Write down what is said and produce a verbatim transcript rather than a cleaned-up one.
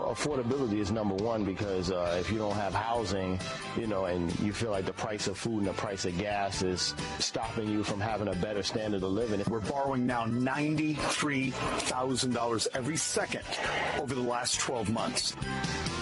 affordability is number one because uh, if you don't have housing, you know, and you feel like the price of food and the price of gas is stopping you from having a better standard of living. We're borrowing now ninety-three thousand dollars every second over the last twelve months.